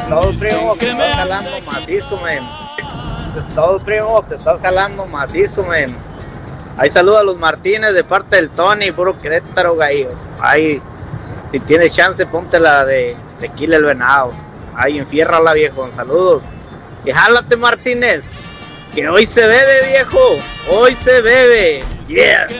Todo, primo, que estás jalando macizo, men. Eso es todo, primo, te estás jalando macizo, men. Ahí saluda a los Martínez de parte del Tony, puro Querétaro, gallo. Ahí, si tienes chance, ponte la de Tequila el Venado. Ahí, enfiérrala, viejo. Saludos. Y jálate, Martínez, que hoy se bebe, viejo. Hoy se bebe. Yeah.